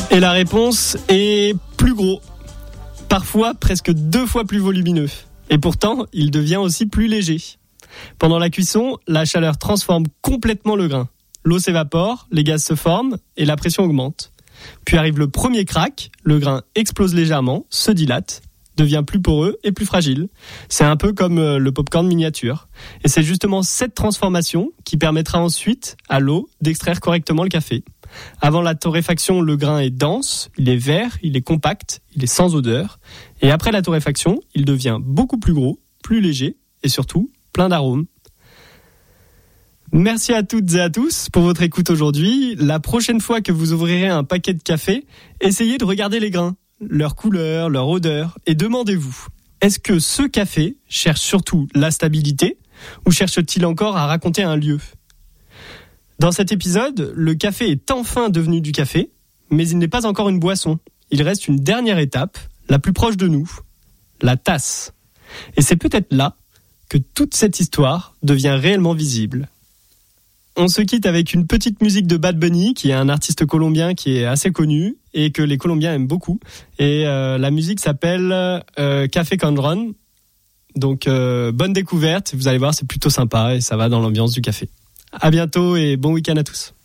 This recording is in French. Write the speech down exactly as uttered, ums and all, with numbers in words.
Et la réponse est plus gros. Parfois presque deux fois plus volumineux. Et pourtant, il devient aussi plus léger. Pendant la cuisson, la chaleur transforme complètement le grain. L'eau s'évapore, les gaz se forment et la pression augmente. Puis arrive le premier crack, le grain explose légèrement, se dilate, devient plus poreux et plus fragile. C'est un peu comme le popcorn miniature. Et c'est justement cette transformation qui permettra ensuite à l'eau d'extraire correctement le café. Avant la torréfaction, le grain est dense, il est vert, il est compact, il est sans odeur. Et après la torréfaction, il devient beaucoup plus gros, plus léger et surtout plein d'arômes. Merci à toutes et à tous pour votre écoute aujourd'hui. La prochaine fois que vous ouvrirez un paquet de café, essayez de regarder les grains, leur couleur, leur odeur et demandez-vous, est-ce que ce café cherche surtout la stabilité ou cherche-t-il encore à raconter un lieu ? Dans cet épisode, le café est enfin devenu du café, mais il n'est pas encore une boisson. Il reste une dernière étape, la plus proche de nous, la tasse. Et c'est peut-être là que toute cette histoire devient réellement visible. On se quitte avec une petite musique de Bad Bunny, qui est un artiste colombien qui est assez connu et que les Colombiens aiment beaucoup. Et euh, la musique s'appelle euh, Café con Ron. Donc euh, bonne découverte, vous allez voir, c'est plutôt sympa et ça va dans l'ambiance du café. À bientôt et bon week-end à tous.